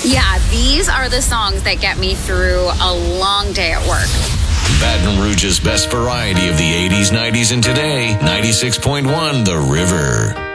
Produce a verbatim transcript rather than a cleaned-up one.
Yeah, these are the songs that get me through a long day at work. Baton Rouge's best variety of the eighties, nineties, and today. ninety-six point one The River.